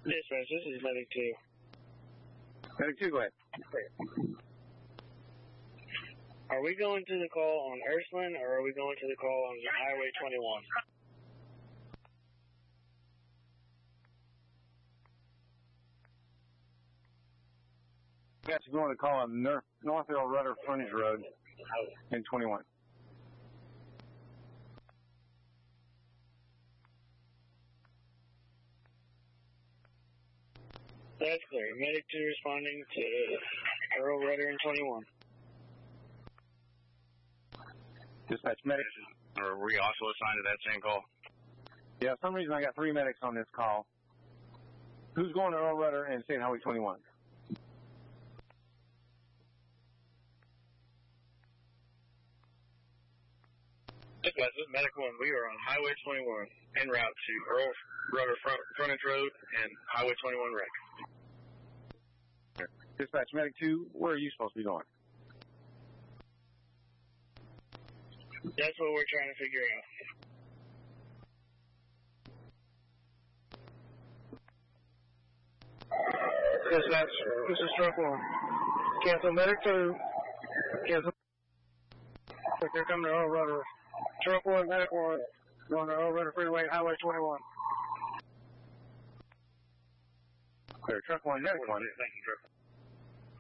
Dispatch, this is Medic 2. Medic 2, go ahead. Are we going to the call on Ursuline, or are we going to the call on Highway 21? Yes, you're going to call on Northville Rudder Frontage Road in 21. That's clear. Medic 2 responding to Earl Rudder in 21. Dispatch medic. Are we also assigned to that same call? Yeah, for some reason I got 3 medics on this call. Who's going to Earl Rudder and State Highway 21? Dispatch, this is Medic 1. We are on Highway 21 en route to Earl Rudder Frontage Road and Highway 21 wreck. Dispatch medic 2, where are you supposed to be going? That's what we're trying to figure out. Dispatch, this is Truck 1. Cancel Medic 2. Cancel. They're coming to Earl Rudder. Truck 1, Medic 1. Going to Earl Rudder Freeway, Highway 21. Clear. Truck 1, medic 1. Thank you, Truck.